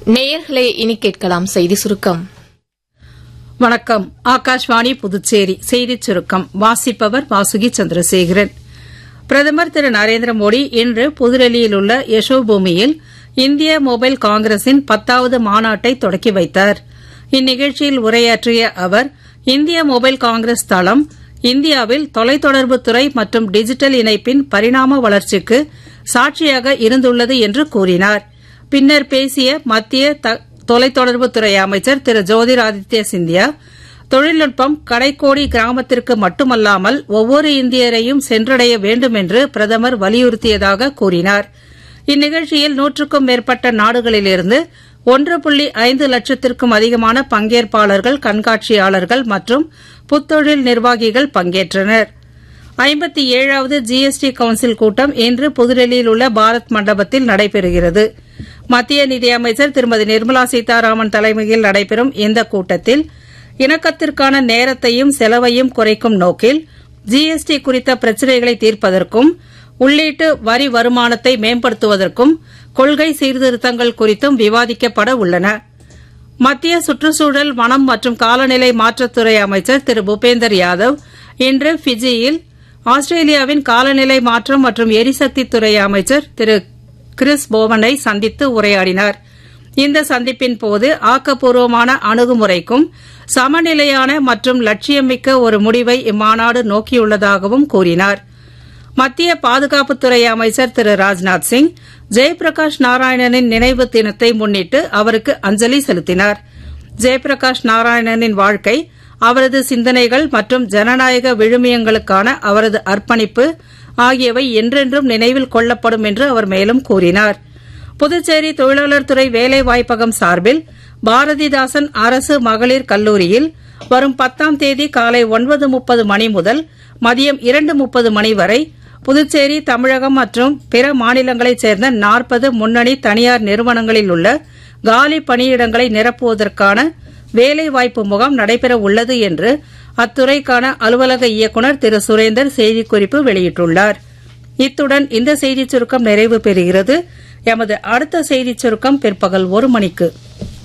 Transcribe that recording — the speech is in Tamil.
நேயர்களே, இனி கேட்கலாம் செய்தி சுருக்கம். வணக்கம். ஆகாஷ்வாணி புதுச்சேரி செய்திச் சுருக்கம் வாசிப்பவர் வாசுகி சந்திரசேகரன். பிரதமர் திரு நரேந்திர மோடி இன்று புதுடெல்லியில் உள்ள யசோபூமியில் இந்திய மொபைல் காங்கிரசின் 10வது மாநாட்டை தொடக்கி வைத்தார். இந்நிகழ்ச்சியில் உரையாற்றிய அவர், இந்திய மொபைல் காங்கிரஸ் தளம் இந்தியாவில் தொலைத்தொடர்புத் துறை மற்றும் டிஜிட்டல் இணைப்பின் பரிணாம வளர்ச்சிக்கு சாட்சியாக இருந்துள்ளது என்று கூறினார். பின்னர் பேசிய மத்திய தொலைத்தொடர்புத்துறை அமைச்சர் திரு ஜோதிராதித்ய சிந்தியா, தொழில்நுட்பம் கடைக்கோடி கிராமத்திற்கு மட்டுமல்லாமல் ஒவ்வொரு இந்தியரையும் சென்றடைய வேண்டும் என்று பிரதமர் வலியுறுத்தியதாக கூறினார். இந்நிகழ்ச்சியில் 100க்கும் மேற்பட்ட நாடுகளிலிருந்து 1.5 லட்சத்திற்கும் அதிகமான பங்கேற்பாளர்கள், கண்காட்சியாளர்கள் மற்றும் புத்தொழில் நிர்வாகிகள் பங்கேற்றனர். 57வது ஜிஎஸ்டி கவுன்சில் கூட்டம் இன்று புதுடெல்லியில் உள்ள பாரத் மண்டபத்தில் நடைபெறுகிறது. மத்திய நிதியமைச்சர் திருமதி நிர்மலா சீதாராமன் தலைமையில் நடைபெறும் இந்த கூட்டத்தில் இணக்கத்திற்கான நேரத்தையும் செலவையும் குறைக்கும் நோக்கில் ஜிஎஸ்டி குறித்த பிரச்சினைகளை தீர்ப்பதற்கும் உள்ளீட்டு வரி வருமானத்தை மேம்படுத்துவதற்கும் கொள்கை சீர்திருத்தங்கள் குறித்தும் விவாதிக்கப்பட உள்ளன. மத்திய சுற்றுச்சூழல், வனம் மற்றும் காலநிலை மாற்றத்துறை அமைச்சர் திரு பூபேந்தர் யாதவ் இன்று ஃபிஜியில் ஆஸ்திரேலியாவின் காலநிலை மாற்றம் மற்றும் எரிசக்தித்துறை அமைச்சர் திரு கிறிஸ் போவனை சந்தித்து உரையாடினார். இந்த சந்திப்பின் போது ஆக்கப்பூர்வமான அணுகுமுறைக்கும் சமநிலையான மற்றும் லட்சியமிக்க ஒரு முடிவை இம்மாநாடு நோக்கியுள்ளதாகவும் கூறினார். மத்திய பாதுகாப்புத்துறை அமைச்சர் திரு ராஜ்நாத் சிங் ஜெயபிரகாஷ் நாராயணனின் நினைவு தினத்தை முன்னிட்டு அவருக்கு அஞ்சலி செலுத்தினார். ஜெயபிரகாஷ் நாராயணனின் வாழ்க்கை, அவரது சிந்தனைகள் மற்றும் ஜனநாயக விழுமியங்களுக்கான அவரது அர்ப்பணிப்பு ஆகியவை என்றென்றும் நினைவில் கொள்ளப்படும் என்று அவர் மேலும் கூறினார். புதுச்சேரி தொழிலாளர் துறை வேலைவாய்ப்பகம் சார்பில் பாரதிதாசன் அரசு மகளிர் கல்லூரியில் வரும் 10ஆம் தேதி காலை 9:30 மணி முதல் மதியம் 2:30 மணி வரை புதுச்சேரி, தமிழகம் மற்றும் பிற மாநிலங்களைச் சேர்ந்த 40 முன்னணி தனியார் நிறுவனங்களில் உள்ள காலி பணியிடங்களை நிரப்புவதற்கான வேலைவாய்ப்பு முகாம் நடைபெற உள்ளது என்று அத்துறைக்கான அலுவலக இயக்குநர் திரு சுரேந்தர் செய்திக்குறிப்பு வெளியிட்டுள்ளார். இத்துடன் இந்த செய்திச் சுருக்கம் நிறைவு பெறுகிறது. எமது அடுத்த செய்திச் சுருக்கம் பிற்பகல் 1 மணிக்கு.